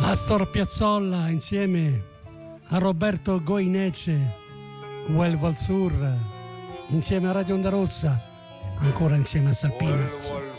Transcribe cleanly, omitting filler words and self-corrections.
Astor Piazzolla insieme a Roberto Goinece, Huelva al Sur, insieme a Radio Onda Rossa, ancora insieme a Salpinaz.